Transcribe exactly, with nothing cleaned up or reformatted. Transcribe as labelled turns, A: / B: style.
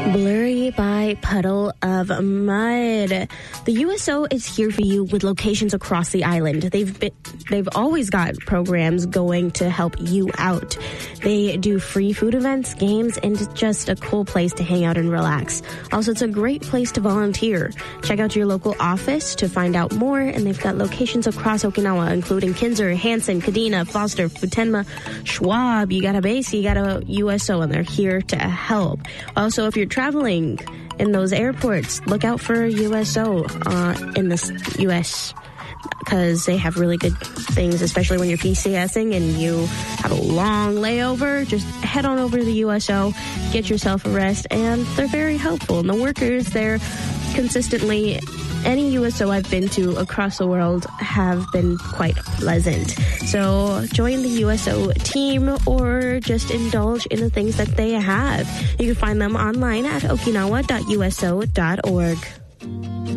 A: Blurry by Puddle of Mud. The U S O is here for you with locations across the island. They've been, they've always got programs going to help you out. They do free food events, games, and just a cool place to hang out and relax. Also, it's a great place to volunteer. Check out your local office to find out more, and they've got locations across Okinawa, including Kinser, Hansen, Kadena, Foster, Futenma, Schwab. You got a base, you got a U S O, and they're here to help. Also, if you're traveling in those airports, look out for a U S O uh, in the U S because they have really good things, especially when you're PCSing and you have a long layover. Just head on over to the U S O, get yourself a rest, and they're very helpful. And the workers there consistently, any U S O I've been to across the world have been quite pleasant. So join the U S O team or just indulge in the things that they have. You can find them online at okinawa dot u s o dot org.